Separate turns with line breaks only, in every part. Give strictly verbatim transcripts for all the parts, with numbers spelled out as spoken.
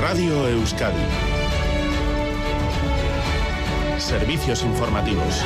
Radio Euskadi. Servicios informativos.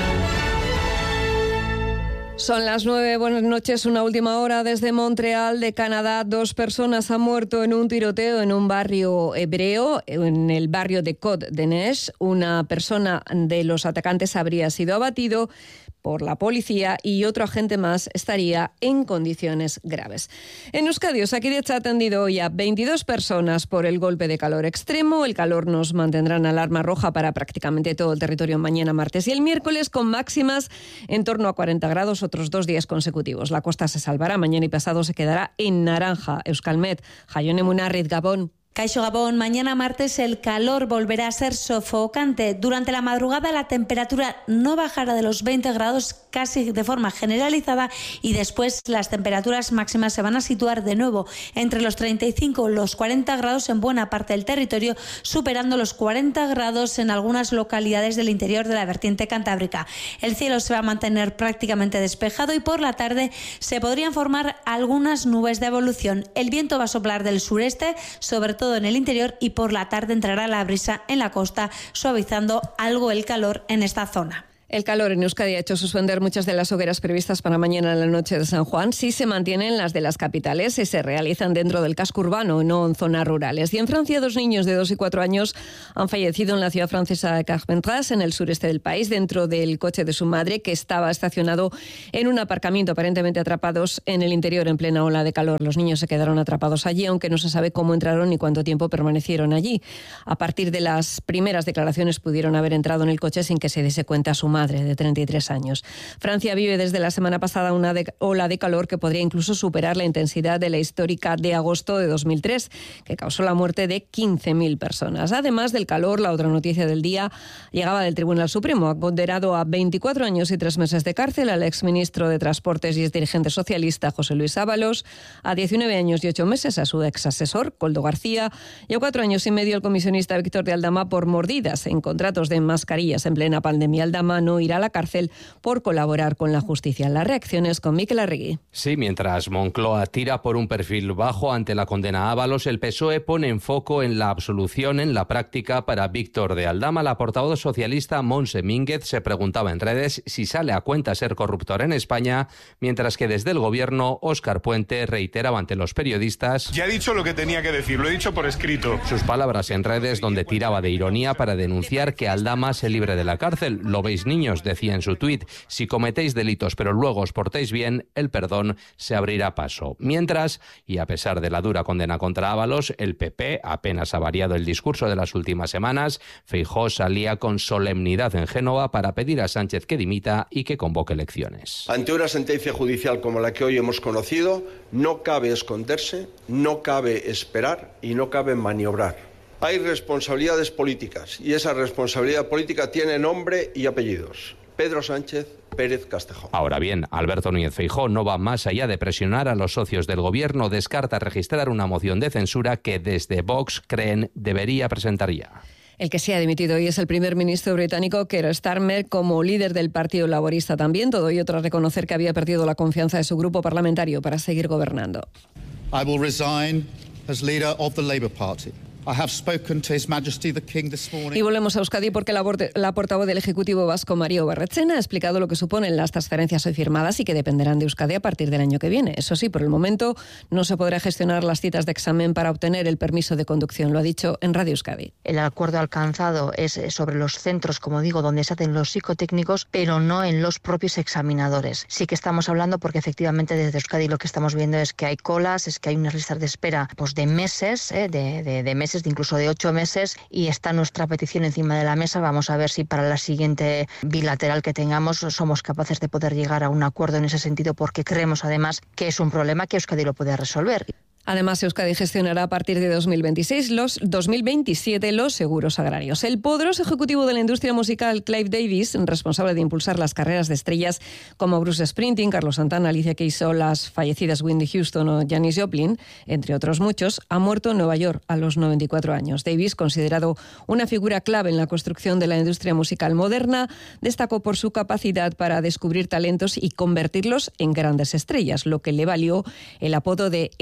Son las nueve, buenas noches. Una última hora desde Montreal, de Canadá. Dos personas han muerto en un tiroteo en un barrio hebreo, en el barrio de Côte-des-Neiges. Una persona de los atacantes habría sido abatido por la policía y otro agente más estaría en condiciones graves. En Euskadi, Osakidetza ha atendido hoy a veintidós personas por el golpe de calor extremo. El calor nos mantendrá en alarma roja para prácticamente todo el territorio mañana, martes y el miércoles, con máximas en torno a cuarenta grados otros dos días consecutivos. La costa se salvará, mañana y pasado se quedará en naranja. Euskalmet, Jaione Munarriz, Gabón.
Caixo Gabón, mañana martes el calor volverá a ser sofocante. Durante la madrugada la temperatura no bajará de los veinte grados casi de forma generalizada y después las temperaturas máximas se van a situar de nuevo entre los treinta y cinco y los cuarenta grados en buena parte del territorio, superando los cuarenta grados en algunas localidades del interior de la vertiente cantábrica. El cielo se va a mantener prácticamente despejado y por la tarde se podrían formar algunas nubes de evolución. El viento va a soplar del sureste, sobre todo todo en el interior, y por la tarde entrará la brisa en la costa, suavizando algo el calor en esta zona.
El calor en Euskadi ha hecho suspender muchas de las hogueras previstas para mañana en la noche de San Juan. Sí se mantienen las de las capitales y se realizan dentro del casco urbano, no en zonas rurales. Y en Francia, dos niños de dos y cuatro años han fallecido en la ciudad francesa de Carpentras, en el sureste del país, dentro del coche de su madre, que estaba estacionado en un aparcamiento, aparentemente atrapados en el interior en plena ola de calor. Los niños se quedaron atrapados allí, aunque no se sabe cómo entraron ni cuánto tiempo permanecieron allí. A partir de las primeras declaraciones pudieron haber entrado en el coche sin que se diese cuenta su madre, de treinta y tres años. Francia vive desde la semana pasada una de, ola de calor que podría incluso superar la intensidad de la histórica de agosto de dos mil tres, que causó la muerte de quince mil personas. Además del calor, la otra noticia del día llegaba del Tribunal Supremo. Ha condenado a veinticuatro años y tres meses de cárcel al exministro de Transportes y exdirigente socialista José Luis Ábalos, a diecinueve años y ocho meses a su ex asesor Koldo García y a cuatro años y medio al comisionista Víctor de Aldama por mordidas en contratos de mascarillas en plena pandemia. Aldama no irá a la cárcel por colaborar con la justicia. Las reacciones con Mikel Arregui.
Sí, mientras Moncloa tira por un perfil bajo ante la condena a Ábalos, el P S O E pone en foco en la absolución en la práctica para Víctor de Aldama. La portavoz socialista Montse Mínguez se preguntaba en redes si sale a cuenta ser corruptor en España, mientras que desde el gobierno Óscar Puente reiteraba ante los periodistas:
ya he dicho lo que tenía que decir, lo he dicho por escrito.
Sus palabras en redes, donde tiraba de ironía para denunciar que Aldama se libre de la cárcel. Lo veis, niños, decía en su tuit, si cometéis delitos pero luego os portéis bien, el perdón se abrirá paso. Mientras, y a pesar de la dura condena contra Ábalos, el P P apenas ha variado el discurso de las últimas semanas. Feijóo salía con solemnidad en Génova para pedir a Sánchez que dimita y que convoque elecciones.
Ante una sentencia judicial como la que hoy hemos conocido, no cabe esconderse, no cabe esperar y no cabe maniobrar. Hay responsabilidades políticas y esa responsabilidad política tiene nombre y apellidos: Pedro Sánchez Pérez Castejón.
Ahora bien, Alberto Núñez Feijóo no va más allá de presionar a los socios del gobierno. Descarta registrar una moción de censura que desde Vox creen debería presentar ya.
El que se ha dimitido hoy es el primer ministro británico Keir Starmer, como líder del Partido Laborista también. Todo ello tras reconocer que había perdido la confianza de su grupo parlamentario para seguir gobernando.
I will resign as leader of the Labour Party. I have spoken to His Majesty the King this morning.
Y volvemos a Euskadi porque la, la portavoz del Ejecutivo vasco, Mario Barretzena, ha explicado lo que suponen las transferencias hoy firmadas y que dependerán de Euskadi a partir del año que viene. Eso sí, por el momento no se podrá gestionar las citas de examen para obtener el permiso de conducción. Lo ha dicho en Radio Euskadi.
El acuerdo alcanzado es sobre los centros, como digo, donde se hacen los psicotécnicos, pero no en los propios examinadores. Sí que estamos hablando porque efectivamente desde Euskadi lo que estamos viendo es que hay colas, es que hay unas listas de espera pues de meses, eh, de, de, de meses, de incluso de ocho meses, y está nuestra petición encima de la mesa. Vamos a ver si para la siguiente bilateral que tengamos somos capaces de poder llegar a un acuerdo en ese sentido, porque creemos además que es un problema que Euskadi lo puede resolver.
Además, Euskadi gestionará a partir de dos mil veintiséis los dos mil veintisiete los seguros agrarios. El poderoso ejecutivo de la industria musical, Clive Davis, responsable de impulsar las carreras de estrellas como Bruce Springsteen, Carlos Santana, Alicia Keys o las fallecidas Whitney Houston o Janis Joplin, entre otros muchos, ha muerto en Nueva York a los noventa y cuatro años. Davis, considerado una figura clave en la construcción de la industria musical moderna, destacó por su capacidad para descubrir talentos y convertirlos en grandes estrellas, lo que le valió el apodo de El hombre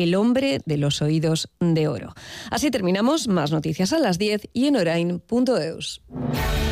arte de los oídos de oro. Así terminamos. Más noticias a las diez y en orain punto eus.